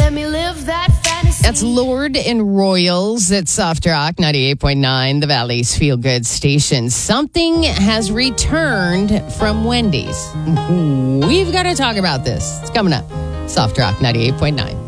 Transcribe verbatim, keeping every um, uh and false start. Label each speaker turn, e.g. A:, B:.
A: let me live that fantasy.
B: That's Lord and Royals at Soft Rock ninety-eight point nine, the Valley's Feel Good station. Something has returned from Wendy's. We've got to talk about this. It's coming up. Soft Rock ninety-eight point nine.